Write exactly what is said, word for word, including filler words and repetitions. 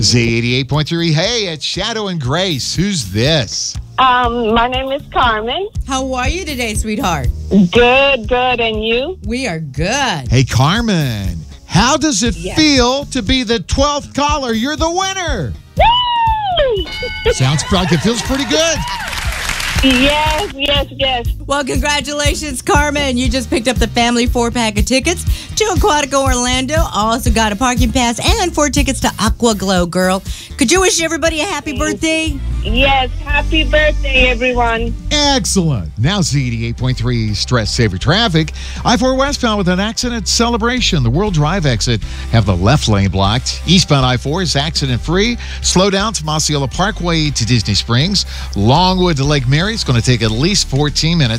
Z eighty-eight point three. Hey, it's Shadow and Grace. Who's this? Um, my name is Carmen. How are you today, sweetheart? Good, good. And you? We are good. Hey, Carmen. How does it Yes. feel to be the twelfth caller? You're the winner. Woo! Sounds like it feels pretty good. Yes, yes, yes. Well, congratulations, Carmen. You just picked up the family four-pack of tickets to Aquatico Orlando. Also got a parking pass and four tickets to Aqua Glow, girl. Could you wish everybody a happy birthday? Yes, happy birthday, everyone. Excellent. Now Z eighty-eight point three Stress Saver Traffic. I four westbound with an accident celebration. The World Drive exit have the left lane blocked. Eastbound I four is accident-free. Slow down from Osceola Parkway to Disney Springs. Longwood to Lake Mary. It's going to take at least fourteen minutes.